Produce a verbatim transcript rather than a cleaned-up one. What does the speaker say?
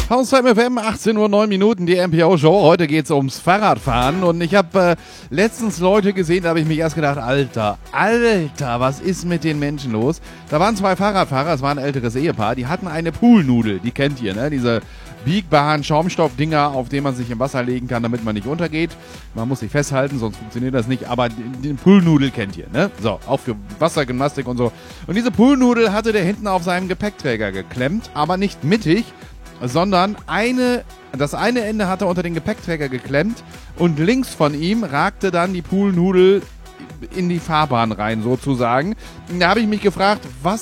Haustime F M, achtzehn Uhr neun Minuten, die M P O-Show. Heute geht's ums Fahrradfahren und ich habe äh, letztens Leute gesehen, da habe ich mich erst gedacht, Alter, Alter, was ist mit den Menschen los? Da waren zwei Fahrradfahrer, es war ein älteres Ehepaar, die hatten eine Poolnudel, die kennt ihr, ne? Diese biegbaren Schaumstoffdinger, auf denen man sich im Wasser legen kann, damit man nicht untergeht. Man muss sich festhalten, sonst funktioniert das nicht, aber die Poolnudel kennt ihr, ne? So, auch für Wassergymnastik und so. Und diese Poolnudel hatte der hinten auf seinem Gepäckträger geklemmt, aber nicht mittig, sondern eine, das eine Ende hat er unter den Gepäckträger geklemmt und links von ihm ragte dann die Poolnudel in die Fahrbahn rein sozusagen. Da habe ich mich gefragt, was